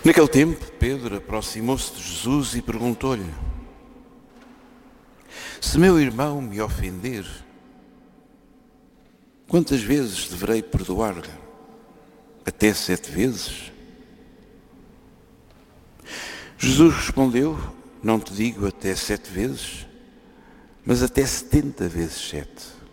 Naquele tempo, Pedro aproximou-se de Jesus e perguntou-lhe: Se meu irmão me ofender, quantas vezes deverei perdoar-lhe? Até 7 vezes? Jesus respondeu: Não te digo até 7 vezes, mas até 70 vezes 7.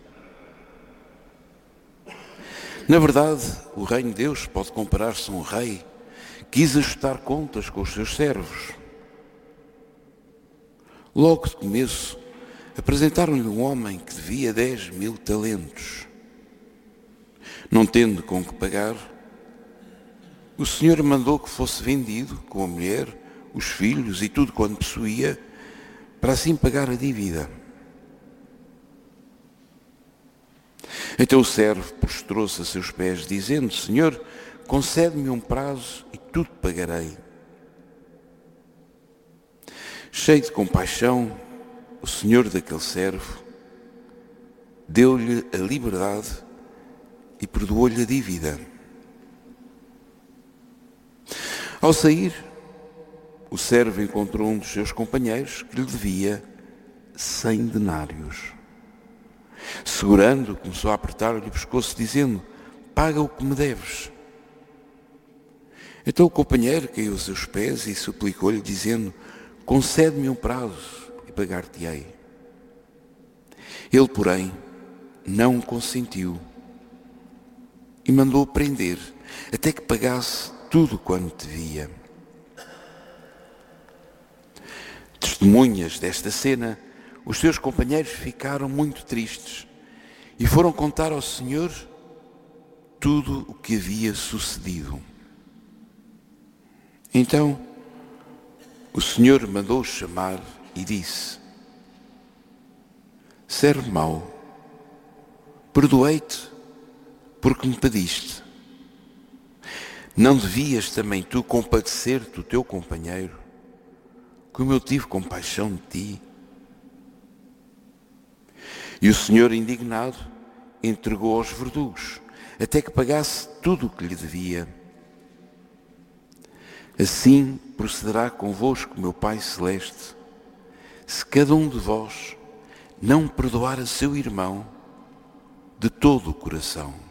Na verdade, o reino de Deus pode comparar-se a um rei que quis ajustar contas com os seus servos. Logo de começo, apresentaram-lhe um homem que devia 10.000 talentos. Não tendo com que pagar, o Senhor mandou que fosse vendido, com a mulher, os filhos e tudo quanto possuía, para assim pagar a dívida. Então o servo prostrou-se a seus pés, dizendo: Senhor, concede-me um prazo e tudo pagarei. Cheio de compaixão, o senhor daquele servo deu-lhe a liberdade e perdoou-lhe a dívida. Ao sair, o servo encontrou um dos seus companheiros que lhe devia 100 denários. Segurando, começou a apertar-lhe o pescoço, dizendo: Paga o que me deves. Então o companheiro caiu aos seus pés e suplicou-lhe, dizendo: Concede-me um prazo e pagar-te-ei. Ele, porém, não consentiu e mandou-o prender, até que pagasse tudo quanto devia. Testemunhas desta cena, os seus companheiros ficaram muito tristes e foram contar ao Senhor tudo o que havia sucedido. Então, o Senhor mandou-os chamar e disse: Servo mau, perdoei-te porque me pediste. Não devias também tu compadecer-te do teu companheiro, como eu tive compaixão de ti? E o Senhor, indignado, entregou aos verdugos, até que pagasse tudo o que lhe devia. Assim procederá convosco meu Pai Celeste, se cada um de vós não perdoar a seu irmão de todo o coração.